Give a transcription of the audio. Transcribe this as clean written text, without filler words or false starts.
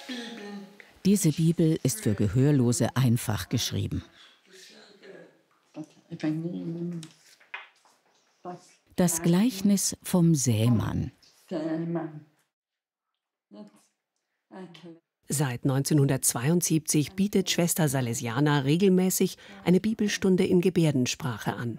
Diese Bibel ist für Gehörlose einfach geschrieben. Das Gleichnis vom Sämann. Seit 1972 bietet Schwester Salesiana regelmäßig eine Bibelstunde in Gebärdensprache an.